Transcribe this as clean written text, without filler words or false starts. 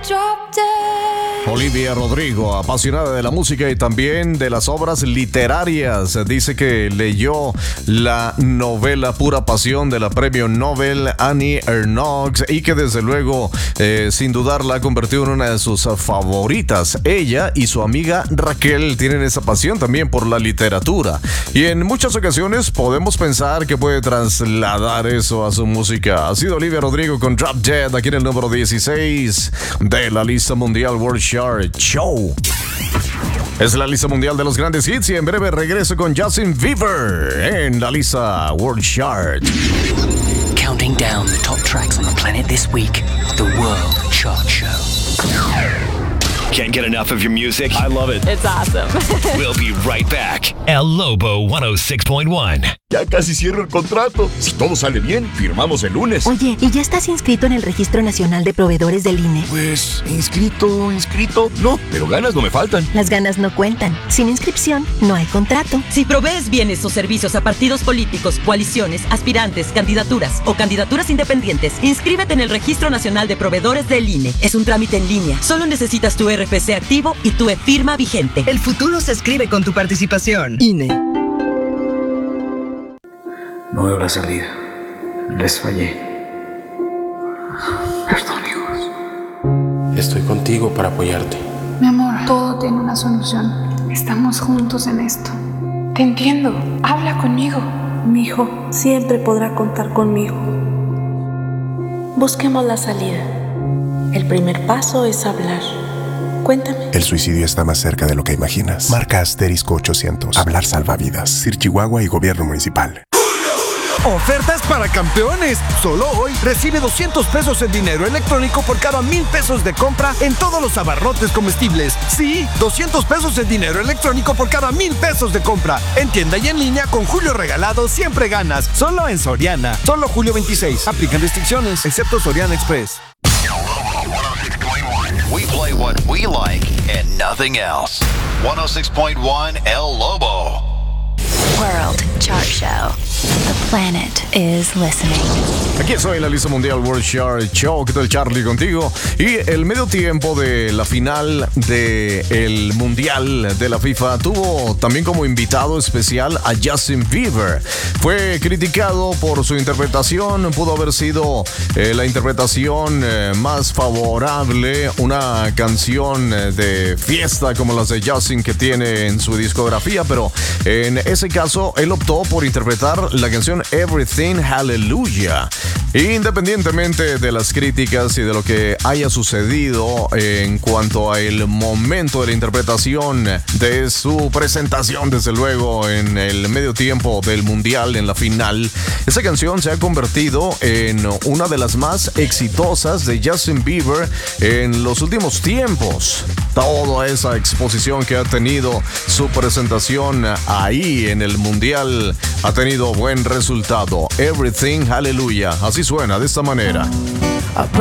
Olivia Rodrigo, apasionada de la música y también de las obras literarias, dice que leyó la novela Pura Pasión de la premio Nobel Annie Ernaux y que desde luego, sin dudar, la ha convertido en una de sus favoritas. Ella y su amiga Raquel tienen esa pasión también por la literatura y en muchas ocasiones podemos pensar que puede trasladar eso a su música. Ha sido Olivia Rodrigo con Drop Dead aquí en el número 16 de la lista mundial World Chart Show. Es la lista mundial de los grandes hits y en breve regreso con Justin Bieber en la lista World Chart. Counting down the top tracks on the planet this week, the World Chart Show. Can't get enough of your music? I love it. It's awesome. We'll be right back. El Lobo 106.1. Ya casi cierro el contrato. Si todo sale bien, firmamos el lunes. Oye, ¿y ya estás inscrito en el Registro Nacional de Proveedores del INE? Pues, inscrito. No, pero ganas no me faltan. Las ganas no cuentan. Sin inscripción, no hay contrato. Si provees bienes o servicios a partidos políticos, coaliciones, aspirantes, candidaturas o candidaturas independientes, inscríbete en el Registro Nacional de Proveedores del INE. Es un trámite en línea. Solo necesitas tu RFC activo y tu e-firma vigente. El futuro se escribe con tu participación. INE. No veo la salida. Les fallé. Perdón, hijos. Estoy contigo para apoyarte. Mi amor, todo tiene una solución. Estamos juntos en esto. Te entiendo. Habla conmigo. Mi hijo siempre podrá contar conmigo. Busquemos la salida. El primer paso es hablar. Cuéntame. El suicidio está más cerca de lo que imaginas. Marca asterisco 800. Hablar salva vidas. Sir Chihuahua y Gobierno Municipal. Ofertas para campeones. Solo hoy recibe 200 pesos en dinero electrónico por cada 1,000 pesos de compra en todos los abarrotes comestibles. Sí, 200 pesos en dinero electrónico por cada 1,000 pesos de compra. En tienda y en línea con Julio Regalado siempre ganas. Solo en Soriana. Solo julio 26. Aplican restricciones, excepto Soriana Express. We play what we like and nothing else. 106.1 El Lobo. World Chart Show. The planet is listening. Aquí estoy en la lista mundial World Chart Show. ¿Qué tal, Charlie? Contigo. Y el medio tiempo de la final del Mundial de la FIFA tuvo también como invitado especial a Justin Bieber. Fue criticado por su interpretación. Pudo haber sido la interpretación más favorable. Una canción de fiesta como las de Justin que tiene en su discografía. Pero en ese caso, él optó por interpretar la canción Everything Hallelujah. Independientemente de las críticas y de lo que haya sucedido en cuanto a el momento de la interpretación de su presentación, desde luego, en el medio tiempo del Mundial, en la final, esa canción se ha convertido en una de las más exitosas de Justin Bieber en los últimos tiempos. Toda esa exposición que ha tenido su presentación ahí en el Mundial ha tenido buen resultado. Everything Hallelujah. Así suena, de esta manera.